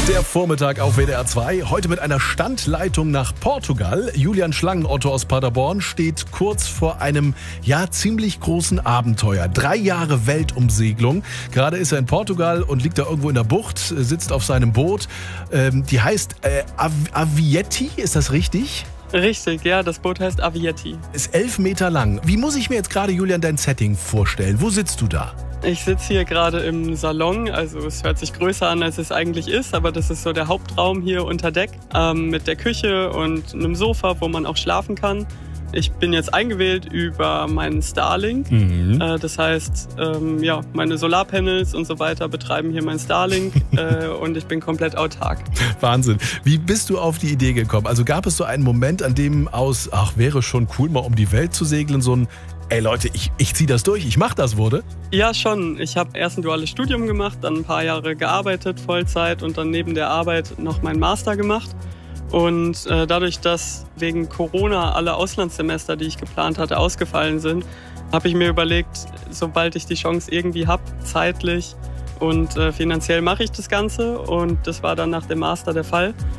Der Vormittag auf WDR 2, heute mit einer Standleitung nach Portugal. Julian Schlangenotto aus Paderborn steht kurz vor einem, ziemlich großen Abenteuer. 3 Jahre Weltumsegelung. Gerade ist er in Portugal und liegt da irgendwo in der Bucht, sitzt auf seinem Boot. Die heißt Avietti, ist das richtig? Richtig, ja, das Boot heißt Avietti. Ist 11 Meter lang. Wie muss ich mir jetzt gerade, Julian, dein Setting vorstellen? Wo sitzt du da? Ich sitze hier gerade im Salon, also es hört sich größer an, als es eigentlich ist, aber das ist so der Hauptraum hier unter Deck mit der Küche und einem Sofa, wo man auch schlafen kann. Ich bin jetzt eingewählt über meinen Starlink. Das heißt, meine Solarpanels und so weiter betreiben hier mein Starlink und ich bin komplett autark. Wahnsinn. Wie bist du auf die Idee gekommen? Also gab es so einen Moment, an dem wäre schon cool, mal um die Welt zu segeln, so ein ey Leute, ich ziehe das durch, ich mache das, wurde? Ja, schon. Ich habe erst ein duales Studium gemacht, dann ein paar Jahre gearbeitet, Vollzeit und dann neben der Arbeit noch meinen Master gemacht. Und dadurch, dass wegen Corona alle Auslandssemester, die ich geplant hatte, ausgefallen sind, habe ich mir überlegt, sobald ich die Chance irgendwie habe, zeitlich und finanziell mache ich das Ganze. Und das war dann nach dem Master der Fall.